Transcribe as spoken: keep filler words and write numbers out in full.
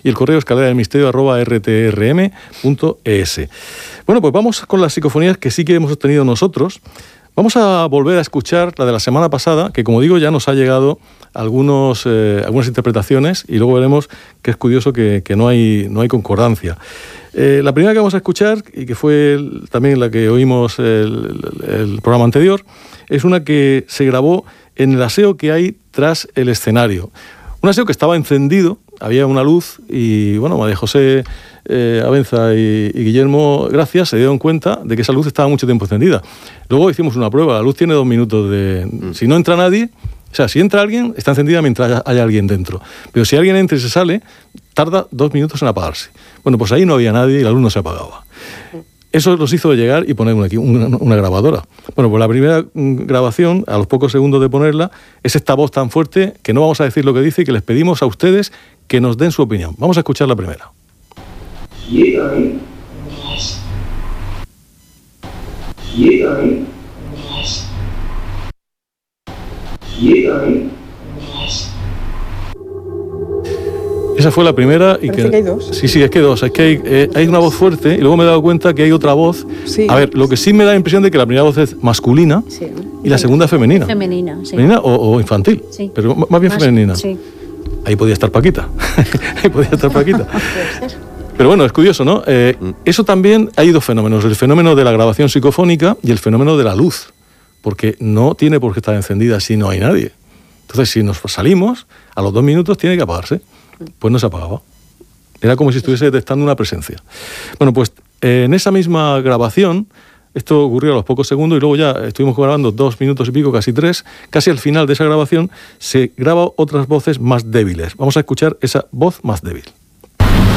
y el correo escalera del misterio arroba r t r m punto e s. Bueno, pues vamos con las psicofonías que sí que hemos obtenido nosotros. Vamos a volver a escuchar la de la semana pasada, que como digo ya nos ha llegado algunos, eh, algunas interpretaciones y luego veremos que es curioso que, que no hay, no hay concordancia. Eh, la primera que vamos a escuchar, y que fue el, también la que oímos el, el, el programa anterior, es una que se grabó en el aseo que hay tras el escenario. Un aseo que estaba encendido, había una luz y, bueno, María José eh, Abenza y, y Guillermo Gracia se dieron cuenta de que esa luz estaba mucho tiempo encendida. Luego hicimos una prueba, la luz tiene dos minutos de... Mm. Si no entra nadie, o sea, si entra alguien, está encendida mientras haya, haya alguien dentro. Pero si alguien entra y se sale, tarda dos minutos en apagarse. Bueno, pues ahí no había nadie y la luz no se apagaba. Eso nos hizo llegar y poner aquí una, una grabadora. Bueno, pues la primera grabación, a los pocos segundos de ponerla, es esta voz tan fuerte que no vamos a decir lo que dice y que les pedimos a ustedes que nos den su opinión. Vamos a escuchar la primera. Esa fue la primera y Parece que, que hay dos. Sí, sí, es que dos. Es que hay, eh, hay una voz fuerte y luego me he dado cuenta que hay otra voz. Sí. A ver, lo que sí me da la impresión de que la primera voz es masculina Sí. y la segunda femenina. Femenina, sí. Femenina o, o infantil, Sí. pero más bien Más- femenina. Sí. Ahí podía estar Paquita. Ahí podía estar Paquita. Puede ser. Pero bueno, es curioso, ¿no? Eh, eso también, hay dos fenómenos, el fenómeno de la grabación psicofónica y el fenómeno de la luz, porque no tiene por qué estar encendida si no hay nadie. Entonces, si nos salimos, a los dos minutos tiene que apagarse. Pues no se apagaba. Era como si estuviese detectando una presencia. Bueno, pues eh, en esa misma grabación, esto ocurrió a los pocos segundos y luego ya estuvimos grabando dos minutos y pico, casi tres, casi al final de esa grabación se graban otras voces más débiles. Vamos a escuchar esa voz más débil.